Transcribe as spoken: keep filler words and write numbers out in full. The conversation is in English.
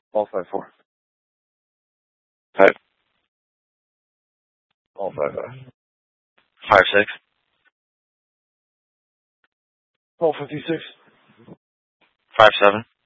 All five four. Five. All five five. Five six. All fifty six. Five seven.